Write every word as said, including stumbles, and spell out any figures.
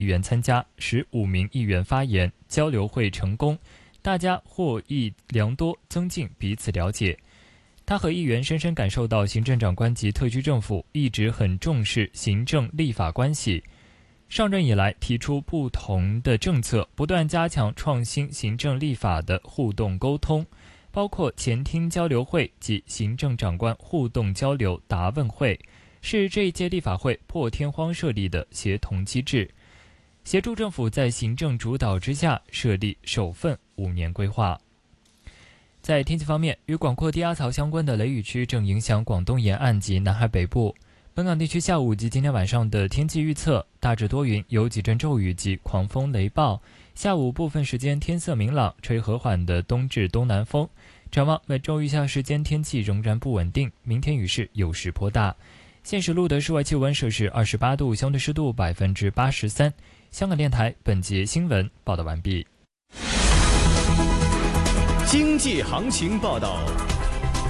议员参加，十五名议员发言，交流会成功，大家获益良多，增进彼此了解。他和议员深深感受到行政长官及特区政府一直很重视行政立法关系，上任以来提出不同的政策，不断加强创新行政立法的互动沟通，包括前厅交流会及行政长官互动交流答问会，是这一届立法会破天荒设立的协同机制，协助政府在行政主导之下设立首份五年规划。在天气方面，与广阔低压槽相关的雷雨区正影响广东沿岸及南海北部。本港地区下午及今天晚上的天气预测，大致多云，有几阵骤雨及狂风雷暴。下午部分时间天色明朗，吹和缓的东至东南风。展望本周余下时间天气仍然不稳定，明天雨势有时颇大。现时录的室外气温摄氏二十八度，相对湿度百分之八十三。香港电台本节新闻报道完毕。 经济行情报道。